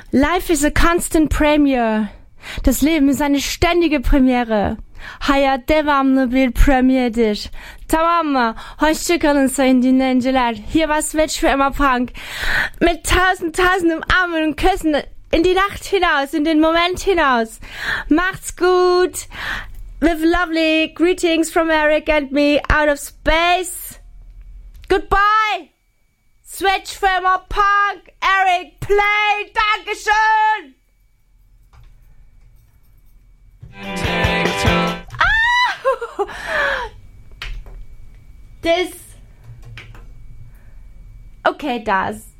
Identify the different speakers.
Speaker 1: Life is a constant premiere. Das Leben ist eine ständige Premiere. Hayat devamlı bir premierdir. Tamam mı? Hoşçakalın sayın dinleyiciler. Hier war Switch für immer Punk. Mit tausend Umarmungen und Küssen in die Nacht hinaus, in den Moment hinaus. Macht's gut. With lovely greetings from Eric and me out of space. Goodbye. Switch für immer Punk. Eric, play. Dankeschön. Das. Okay, das.